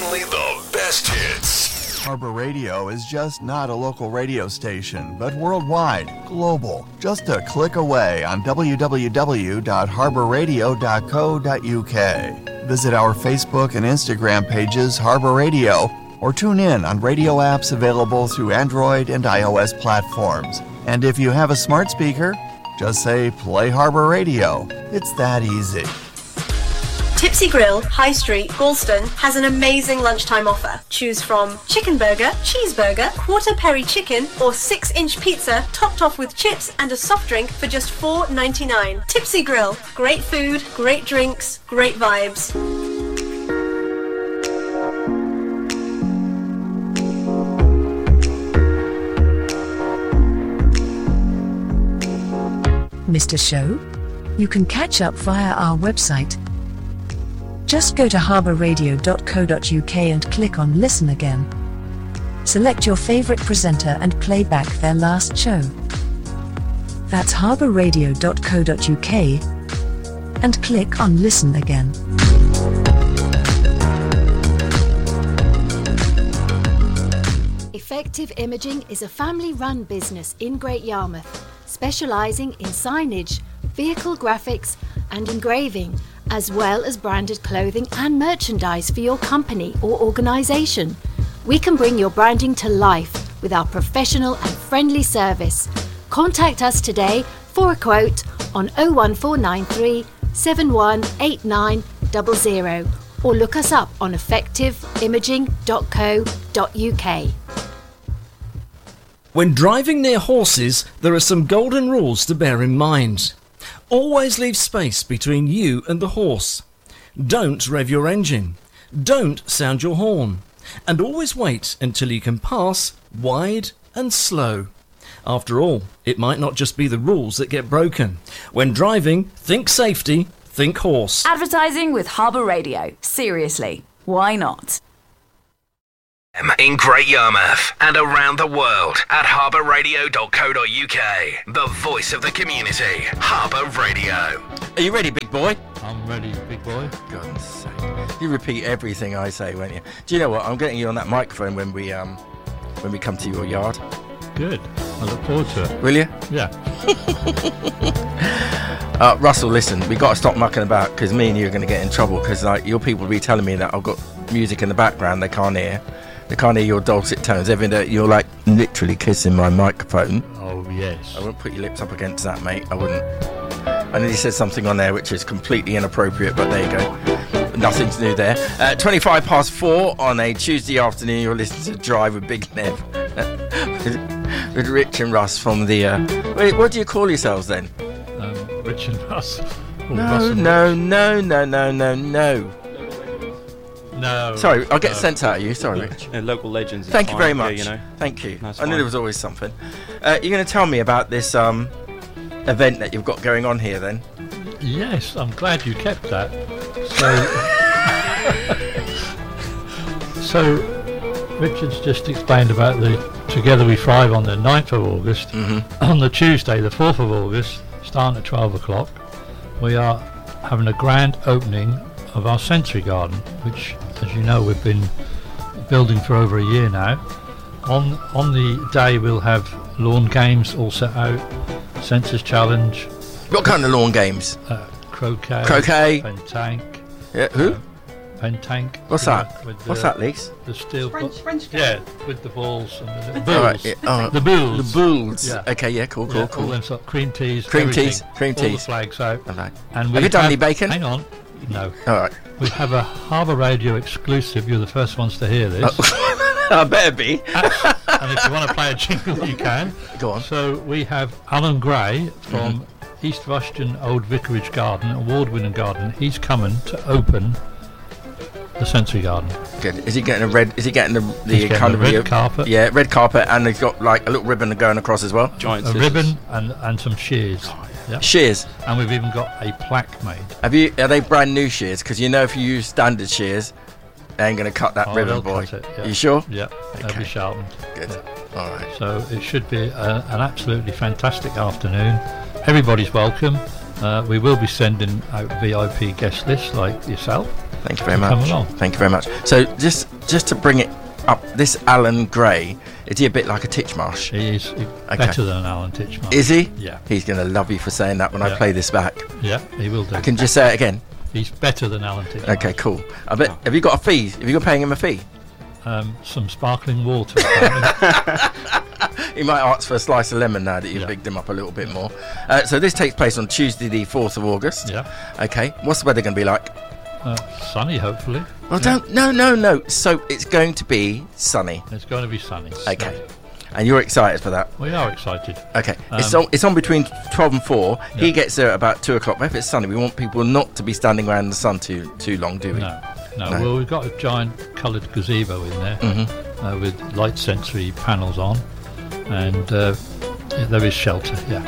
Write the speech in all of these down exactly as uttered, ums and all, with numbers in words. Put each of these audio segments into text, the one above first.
Only the best hits. Harbor Radio is just not a local radio station, but worldwide, global. Just a click away on w w w dot harbor radio dot co dot u k. Visit our Facebook and Instagram pages, Harbor Radio, or tune in on radio apps available through Android and iOS platforms. And if you have a smart speaker, just say Play Harbor Radio. It's that easy. Tipsy Grill, High Street, Galston has an amazing lunchtime offer. Choose from chicken burger, cheeseburger, quarter peri chicken, or six inch pizza topped off with chips and a soft drink for just four ninety-nine. Tipsy Grill, great food, great drinks, great vibes. Missed a show? You can catch up via our website. Just go to harbor radio dot co dot u k and click on Listen Again. Select your favorite presenter and play back their last show. That's harbor radio dot co dot u k and click on Listen Again. Effective Imaging is a family-run business in Great Yarmouth, specialising in signage, vehicle graphics and engraving, as well as branded clothing and merchandise for your company or organisation. We can bring your branding to life with our professional and friendly service. Contact us today for a quote on oh one four nine three, seven one eight nine zero zero or look us up on effective imaging dot co dot u k. When driving near horses, there are some golden rules to bear in mind. Always leave space between you and the horse. Don't rev your engine. Don't sound your horn. And always wait until you can pass wide and slow. After all, it might not just be the rules that get broken. When driving, think safety, think horse. Advertising with Harbor Radio. Seriously, why not? In Great Yarmouth and around the world at harbor radio dot co dot u k. The voice of the community. Harbor Radio. Are you ready, big boy? I'm ready, big boy. God's sake. You repeat everything I say, won't you? Do you know what? I'm getting you on that microphone when we um when we come to your yard. Good. I look forward to it. Will you? Yeah. uh, Russell, listen, we got to stop mucking about because me and you are going to get in trouble because like your people will be telling me that I've got music in the background they can't hear. They can't hear your dulcet tones. Every day you're like literally kissing my microphone. Oh, yes. I wouldn't put your lips up against that, mate. I wouldn't. And then he said something on there which is completely inappropriate, but there you go. Nothing's new there. Uh, twenty-five past four on a Tuesday afternoon. You're listening to Drive with Big Nev. with, with Rich and Russ from the... Uh, wait, what do you call yourselves then? Um, Rich and Russ. Or no, Russ and no, Rich. no, no, no, no, no. No. Sorry, I'll get no. sent out of you. Sorry, Rich. Yeah, local legends. is Thank you fine. very much. Yeah, you know. Thank you. That's I knew fine. there was always something. Uh, you're going to tell me about this um, event that you've got going on here, then? Yes, I'm glad you kept that. So, so Richard's just explained about the Together We Thrive on the ninth of August. Mm-hmm. On the Tuesday, the fourth of August, starting at twelve o'clock, we are having a grand opening of our Sensory Garden, which, as you know, we've been building for over a year now. On on the day we'll have lawn games all set out, Sensors Challenge. What kind of lawn games? Uh, croquet. Croquet. Pentank. Yeah, who? Uh, Pentank. What's you that? know, with What's the, that, Leeks? The steel. French, bu- French Yeah, with the balls and the, the bulls. All right, yeah, oh, the bulls. The bulls. Yeah. Okay, yeah, cool, cool, Yeah, cool. all them sort of cream teas. Cream everything, teas, cream all the teas. flags out. All right. And Have we you done have- any bacon? Hang on. No. All right. We have a Harbour Radio exclusive. You're the first ones to hear this. Oh. I better be. And if you want to play a jingle, you can. Go on. So we have Alan Gray from mm-hmm. East Rushton Old Vicarage Garden, award-winning garden. He's coming to open the Sensory Garden. Good. Is he getting a red? Is he getting the the He's getting kind a of red the- carpet. Yeah, red carpet, and he's got like a little ribbon going across as well. Giant A scissors. ribbon and, and some shears. Yep. Shears. And we've even got a plaque made. Have you? Are they brand new shears? Because you know, if you use standard shears, they ain't going to cut that Oh, ribbon, they'll boy. cut it, yeah. You sure? Yep. They'll Okay. be sharpened. Good. All right. So it should be a, an absolutely fantastic afternoon. Everybody's welcome. Uh, we will be sending out V I P guest lists like yourself. Thank you very Come much. along. Thank you very much. So just just to bring it up, this Alan Gray, is he a bit like a Titchmarsh? He is Okay. better than Alan Titchmarsh. Is he? Yeah. He's going to love you for saying that when I Yeah. play this back. Yeah, he will do. I can just say it again. He's better than Alan Titchmarsh. Okay, cool. I bet. Have you got a fee? Have you got paying him a fee? Um, some sparkling water. apparently. He might ask for a slice of lemon now that you've Yeah. bigged him up a little bit more. Uh, so this takes place on Tuesday, the fourth of August. yeah. Okay. What's the weather going to be like? Uh, sunny, hopefully. Well, don't. No, no, no. So it's going to be sunny. It's going to be sunny. Okay. And you're excited for that? We are excited. Okay. it's Um, on. It's on between twelve and four. He Yeah. gets there at about two o'clock. But if it's sunny, we want people not to be standing around in the sun too too long, do we? No, no. No. Well, we've got a giant coloured gazebo in there Mm-hmm. uh, with light sensory panels on, and uh, yeah, there is shelter. Yeah,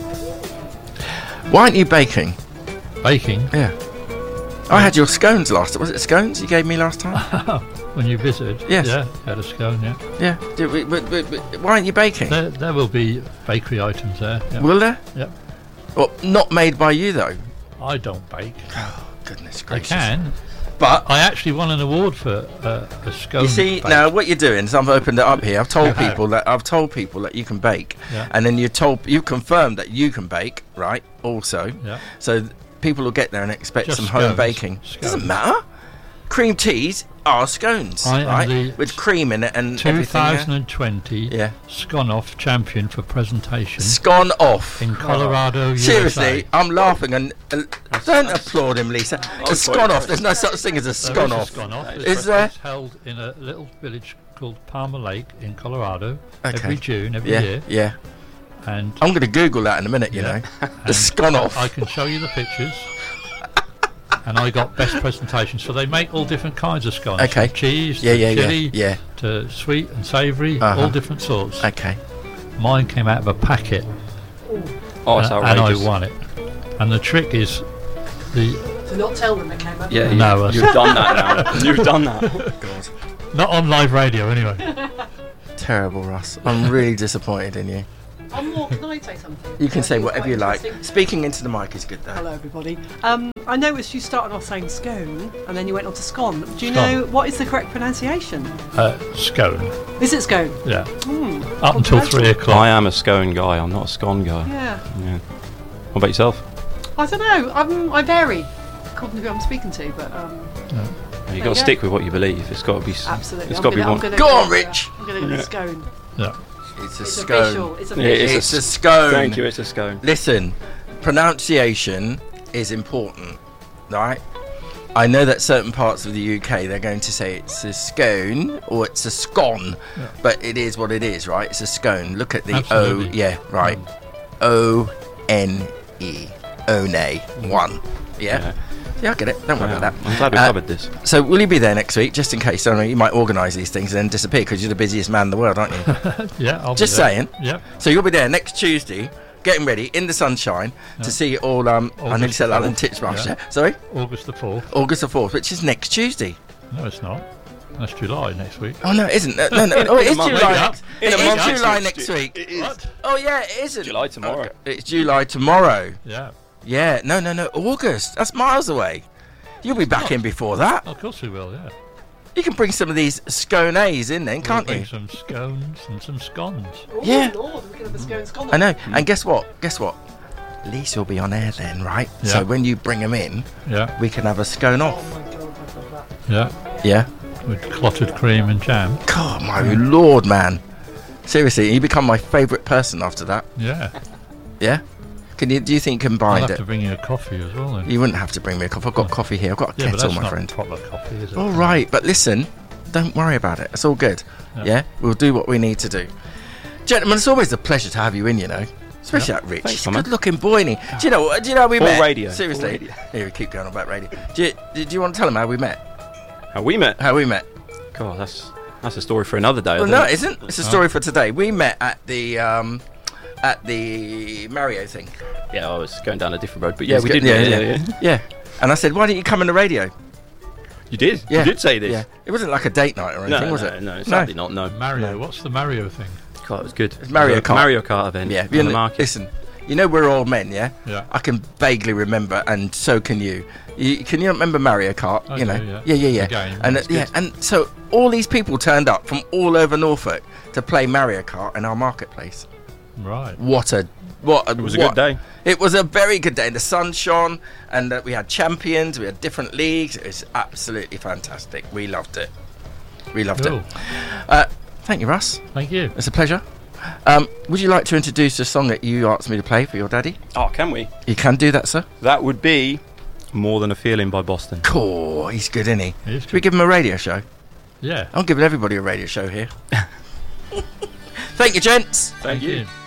Why aren't you baking? baking. Yeah. I had your scones last. Was it scones you gave me last time? When you visited, Yes. yeah, had a scone. Yeah, Yeah. Did we, but, but, but why aren't you baking? there, there will be bakery items there. Yeah. Will there? Yep. Well, not made by you though. I don't bake. Oh, goodness I gracious. can. But I actually won an award for uh, a scone. you see bake. now what you're doing is I've opened it up here. I've told You have. people that I've told people that you can bake, Yeah. and then you told you confirmed that you can bake, right? Also, Yeah. so th- people will get there and expect Just some home scones. baking. Scones. Doesn't matter. Cream teas are scones, I am right? the With cream in it and everything. yeah? twenty twenty Yeah. Scone-Off champion for presentation Scone off. in Colorado, U S A. Seriously, I'm laughing and uh, don't applaud him, Lisa. A scone off. There's no such thing as a There scone is a off. Scone-Off. It's, Is there? It's held in a little village called Palmer Lake in Colorado Okay. every June, every Yeah, year. yeah. And I'm going to Google that in a minute. You Yeah. know, the and scone off. I can show you the pictures. And I got best presentation. So they make all different kinds of scones. Okay. From cheese Yeah, to yeah, yeah, chili yeah. to sweet and savoury, Uh-huh. all different sorts. Okay. Mine came out of a packet. Oh, it's and, and I outrageous. won it. And the trick is the To not tell them it came up. Yeah, you, No, uh, you've done that now. You've done that. God. not on live radio anyway. Terrible, Russ. I'm really disappointed in you. I'm more, can I say something? You can I say think whatever quite you like. interesting. Speaking into the mic is good though. Hello, everybody. Um, I noticed you started off saying scone and then you went on to scone. Do you Scone. know what is the correct pronunciation? Uh, scone. Is it scone? Yeah. Hmm. Up until three o'clock. I am a scone guy. I'm not a scone guy. Yeah. Yeah. What about yourself? I don't know. I'm, I vary according to who I'm speaking to, but um, You've you got to go. stick with what you believe. It's got to be. s- absolutely. It's I'm got to be gonna, one. I'm gonna Go on, with, Rich. I'm going to go with scone. Yeah. It's a It's scone. official. It's Yeah, official. it's It's a scone. Thank you. It's a scone. Listen, pronunciation is important, right? I know that certain parts of the U K they're going to say it's a scone or it's a scone, Yeah. but it is what it is, right? It's a scone. Look at the Absolutely. O, yeah, right. O N E, one, one, yeah. Yeah. Yeah, I get it. Don't worry Yeah, about that. I'm glad we Uh, covered this. So, will you be there next week, just in case? I don't know, you might organise these things and then disappear because you're the busiest man in the world, aren't you? Yeah, I'll be Just there. saying. Yep. So you'll be there next Tuesday, getting ready in the sunshine Yeah. to see all. Um, I nearly August said Alan fourth. Titchmarsh. Yeah. Yeah. Sorry, August the fourth. August the fourth, which is next Tuesday. No, it's not. That's July next week. Oh no, it isn't. No, no. no. Oh, it In a is month. July. Wake up. Next, In it a is month. July Next next week. week. It is. What? Oh yeah, it isn't. July tomorrow. Okay. It's July tomorrow. Yeah. Yeah. No, no, no. August. That's miles away. You'll be back in before that. Of course we will. Yeah. You can bring some of these scones in then, can't We'll you? bring some scones and some scones. Oh, Yeah. Lord, we can have a scone scone. I know. And guess what? Guess what? Lisa will be on air then, right? Yeah. So when you bring them in, Yeah. we can have a scone Oh off. my God, I love that. Yeah. Yeah. With clotted cream and jam. God, my lord, man. Seriously, you become my favourite person after that. Yeah. Yeah? Can you? Do you think you can I'll bind have it? to bring you a coffee as well then. You wouldn't have to bring me a coffee. I've got coffee here. I've got a yeah, but kettle, that's my not friend. proper coffee, is it? All right, but listen, don't worry about it. It's all good. Yeah. Yeah? We'll do what we need to do. Gentlemen, it's always a pleasure to have you in, you know. Especially that Rich. Thanks, He's a man. good-looking boy, isn't he? Do you know what? Do you know how we Full met? radio, full Seriously. radio. Here, we keep going on about radio. Do you, do you want to tell him how we met? How we met? How we met? God, that's that's a story for another day. I Well, think. no, it isn't. It's a story for today. We met at the um, at the Mario thing. Yeah, I was going down a different road, but yeah, Let's we go- did. yeah, meet, yeah. yeah, yeah. Yeah. And I said, why don't you come on the radio? You did. Yeah. You did say this. Yeah. It wasn't like a date night or No, anything, was no, it? no, sadly not. No. Mario, No. what's the Mario thing? God, it was good. It's Mario It was a Kart. Mario Kart event. Yeah. on You the know, market. listen, You know we're all men, yeah? Yeah. I can vaguely remember, and so can you. you can you remember Mario Kart? I you know, do, yeah. yeah, yeah, yeah. The game, and uh, it's yeah, good. and so all these people turned up from all over Norfolk to play Mario Kart in our marketplace. Right. What a what! A, It was a what- good day. It was a very good day. The sun shone, and uh, we had champions. We had different leagues. It was absolutely fantastic. We loved it. We loved Cool. it. Uh, thank you, Russ. Thank you. It's a pleasure. Um, would you like to introduce the song that you asked me to play for your daddy? Oh, can we? You can do that, sir. That would be More Than a Feeling by Boston. Cool. He's good, isn't he? He is Should we good. give him a radio show? Yeah. I'm giving everybody a radio show here. Thank you, gents. Thank, you. you.